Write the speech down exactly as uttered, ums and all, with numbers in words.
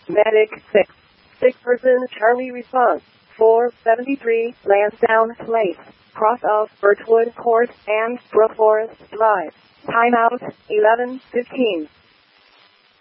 Medic six. Sick person Charlie response. four seventy-three Lansdowne Place, cross of Birchwood Court and Brook Forest Drive. Timeout eleven fifteen.